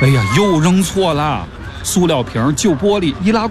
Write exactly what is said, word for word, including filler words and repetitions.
哎呀，又扔错了，塑料瓶、旧玻璃、易拉